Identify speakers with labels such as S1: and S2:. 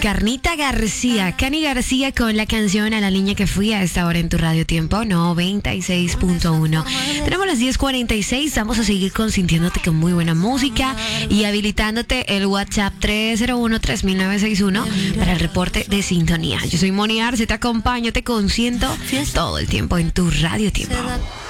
S1: Carnita García, Cani García con la canción A la niña que fui a esta hora en tu radio tiempo 96.1. Tenemos las 10:46, vamos a seguir consintiéndote con muy buena música y habilitándote el WhatsApp 301-3961 para el reporte de sintonía. Yo soy Moni Arce, te acompaño, te consiento todo el tiempo en tu radio tiempo.